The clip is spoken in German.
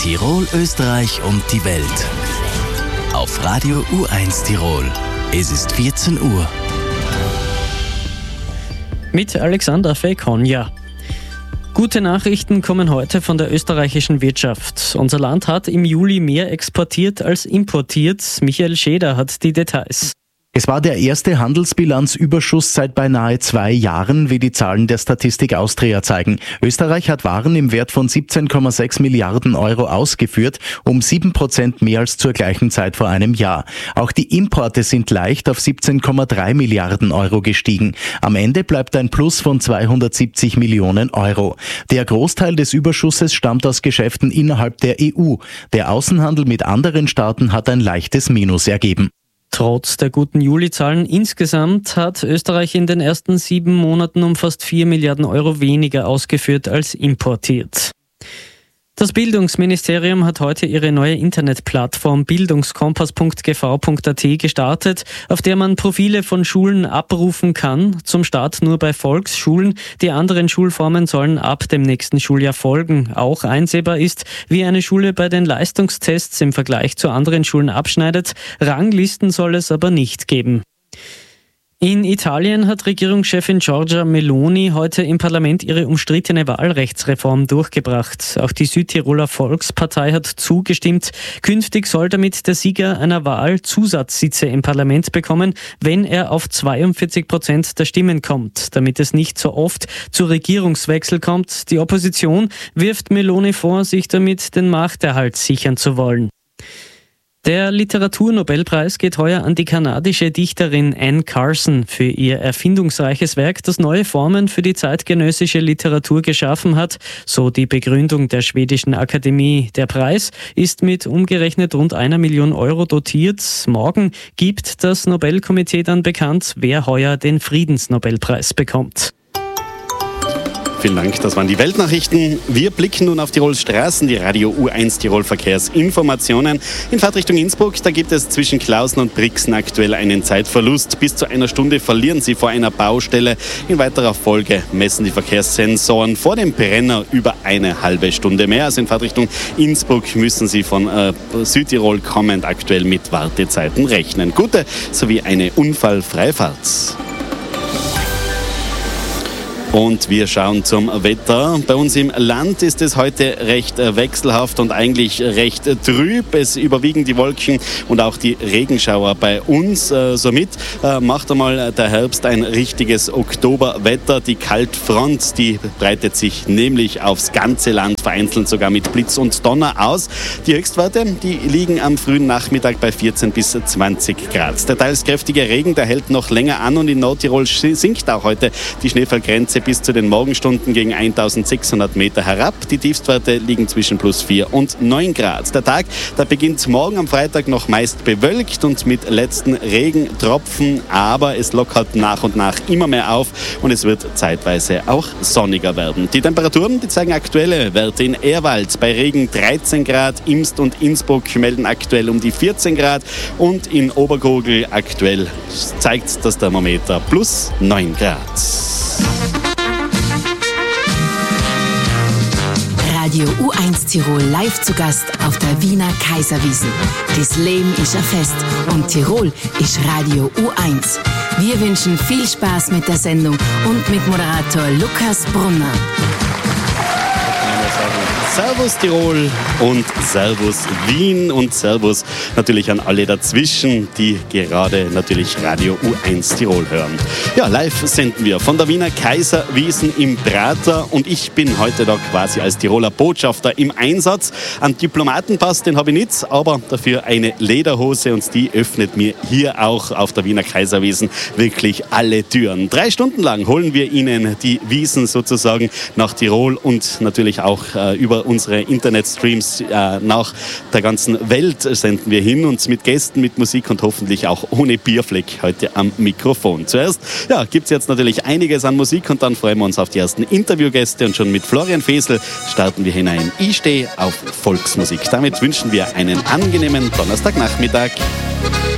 Tirol, Österreich und die Welt. Auf Radio U1 Tirol. Es ist 14 Uhr. Mit Alexander Fekonja. Gute Nachrichten kommen heute von der österreichischen Wirtschaft. Unser Land hat im Juli mehr exportiert als importiert. Michael Scheder hat die Details. Es war der erste Handelsbilanzüberschuss seit beinahe 2 Jahren, wie die Zahlen der Statistik Austria zeigen. Österreich hat Waren im Wert von 17,6 Milliarden Euro ausgeführt, um 7% mehr als zur gleichen Zeit vor einem Jahr. Auch die Importe sind leicht auf 17,3 Milliarden Euro gestiegen. Am Ende bleibt ein Plus von 270 Millionen Euro. Der Großteil des Überschusses stammt aus Geschäften innerhalb der EU. Der Außenhandel mit anderen Staaten hat ein leichtes Minus ergeben. Trotz der guten Juli-Zahlen insgesamt hat Österreich in den ersten 7 Monaten um fast 4 Milliarden Euro weniger ausgeführt als importiert. Das Bildungsministerium hat heute ihre neue Internetplattform bildungskompass.gv.at gestartet, auf der man Profile von Schulen abrufen kann. Zum Start nur bei Volksschulen. Die anderen Schulformen sollen ab dem nächsten Schuljahr folgen. Auch einsehbar ist, wie eine Schule bei den Leistungstests im Vergleich zu anderen Schulen abschneidet. Ranglisten soll es aber nicht geben. In Italien hat Regierungschefin Giorgia Meloni heute im Parlament ihre umstrittene Wahlrechtsreform durchgebracht. Auch die Südtiroler Volkspartei hat zugestimmt. Künftig soll damit der Sieger einer Wahl Zusatzsitze im Parlament bekommen, wenn er auf 42% der Stimmen kommt, damit es nicht so oft zu Regierungswechsel kommt. Die Opposition wirft Meloni vor, sich damit den Machterhalt sichern zu wollen. Der Literaturnobelpreis geht heuer an die kanadische Dichterin Anne Carson für ihr erfindungsreiches Werk, das neue Formen für die zeitgenössische Literatur geschaffen hat, so die Begründung der schwedischen Akademie. Der Preis ist mit umgerechnet rund 1 Million Euro dotiert. Morgen gibt das Nobelkomitee dann bekannt, wer heuer den Friedensnobelpreis bekommt. Vielen Dank, das waren die Weltnachrichten. Wir blicken nun auf Tirols Straßen, die Radio U1 Tirol Verkehrsinformationen. In Fahrtrichtung Innsbruck, da gibt es zwischen Klausen und Brixen aktuell einen Zeitverlust. Bis zu 1 Stunde verlieren Sie vor einer Baustelle. In weiterer Folge messen die Verkehrssensoren vor dem Brenner über eine halbe Stunde mehr. Also in Fahrtrichtung Innsbruck müssen Sie von Südtirol kommend aktuell mit Wartezeiten rechnen. Gute sowie eine unfallfreie Fahrt. Und wir schauen zum Wetter. Bei uns im Land ist es heute recht wechselhaft und eigentlich recht trüb. Es überwiegen die Wolken und auch die Regenschauer bei uns. Somit macht einmal der Herbst ein richtiges Oktoberwetter. Die Kaltfront, die breitet sich nämlich aufs ganze Land, vereinzelt sogar mit Blitz und Donner aus. Die Höchstwerte, die liegen am frühen Nachmittag bei 14 bis 20 Grad. Der teils kräftige Regen, der hält noch länger an und in Nordtirol sinkt auch heute die Schneefallgrenze bis zu den Morgenstunden gegen 1600 Meter herab. Die Tiefstwerte liegen zwischen plus 4 und 9 Grad. Der Tag, der beginnt morgen am Freitag noch meist bewölkt und mit letzten Regentropfen, aber es lockert nach und nach immer mehr auf und es wird zeitweise auch sonniger werden. Die Temperaturen, die zeigen aktuelle Werte in Ehrwald bei Regen 13 Grad, Imst und Innsbruck melden aktuell um die 14 Grad und in Obergurgl aktuell zeigt das Thermometer plus 9 Grad. Radio U1 Tirol live zu Gast auf der Wiener Kaiserwiesn. Das Leben ist ein Fest und Tirol ist Radio U1. Wir wünschen viel Spaß mit der Sendung und mit Moderator Lukas Brunner. Servus Tirol und Servus Wien und Servus natürlich an alle dazwischen, die gerade natürlich Radio U1 Tirol hören. Ja, live senden wir von der Wiener Kaiserwiesn im Prater und ich bin heute da quasi als Tiroler Botschafter im Einsatz. Einen Diplomatenpass, den habe ich nicht, aber dafür eine Lederhose und die öffnet mir hier auch auf der Wiener Kaiserwiesn wirklich alle Türen. 3 Stunden lang holen wir Ihnen die Wiesn sozusagen nach Tirol und natürlich auch über unsere Internetstreams nach der ganzen Welt senden wir hin und mit Gästen, mit Musik und hoffentlich auch ohne Bierfleck heute am Mikrofon. Zuerst gibt es jetzt natürlich einiges an Musik und dann freuen wir uns auf die ersten Interviewgäste und schon mit Florian Fesel starten wir hinein. Ich stehe auf Volksmusik. Damit wünschen wir einen angenehmen Donnerstagnachmittag.